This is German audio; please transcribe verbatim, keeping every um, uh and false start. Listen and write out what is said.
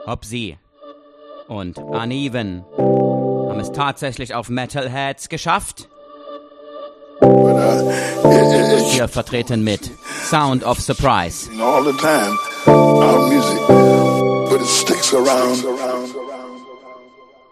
ob sie und Uneven haben es tatsächlich auf Metalheads geschafft. Hier vertreten mit Sound of Surprise. All the time, our music, but it sticks around.